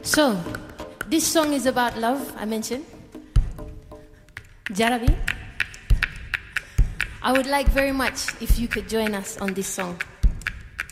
So, this song is about love, I mentioned. Jarabi. I would like very much if you could join us on this song.